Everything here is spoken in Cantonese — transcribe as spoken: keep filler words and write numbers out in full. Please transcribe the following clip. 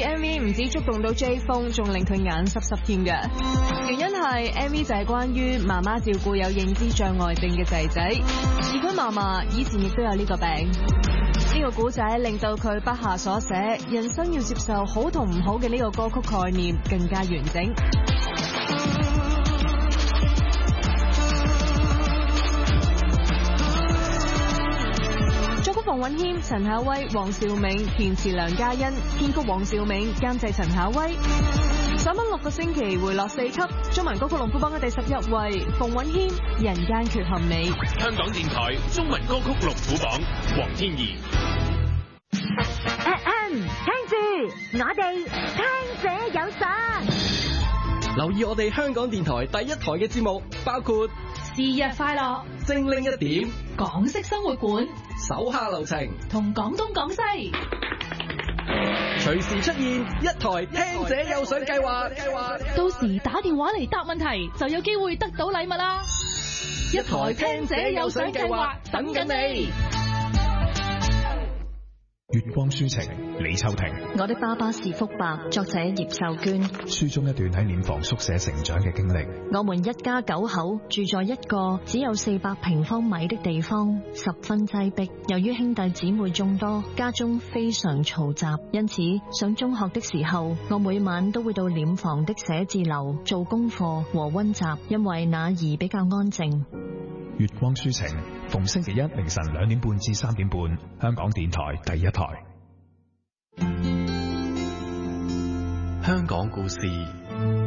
M V 唔止觸動到 J 風，仲令佢眼濕濕添嘅。原因係 M V 就係關於媽媽照顧有認知障礙症嘅仔仔，而佢嫲嫲以前亦都有呢個病。呢個古仔令到佢筆下所寫人生要接受好同唔好嘅呢個歌曲概念更加完整。作曲馮允謙、陳巧威、黃兆銘，填詞梁嘉欣，編曲黃兆銘，監製陳巧威。上榜六個星期回落四級，中文歌曲龍虎榜嘅第十一位，馮允謙《人間缺陷美》。 香港電台中文歌曲龍虎榜，黃天怡。 聽住，我哋聽者有賞。 留意我哋香港電台第一台嘅節目，包括是日快樂、 精靈一點、 港式生活館、 手下留情同廣東廣西。 隨時出現一台聽者有賞計劃，計劃到時打電話嚟答問題就有機會得到禮物啦！ 一台聽者有賞計劃等緊你。 月光書情，李秋婷。 我的爸爸是福伯，作者葉秀娟。 書中一段喺殮房宿舍成長嘅經歷。 我們一家九口住在一個只有四百平方米的地方，十分擠迫。由於兄弟姊妹眾多，家中非常嘈雜，因此上中學的時候，我每晚都會到殮房的寫字樓做功課和溫習，因為那兒比較安靜。 月光書情，逢星期一凌晨兩點半至三點半，香港電台第一台。 香港故事。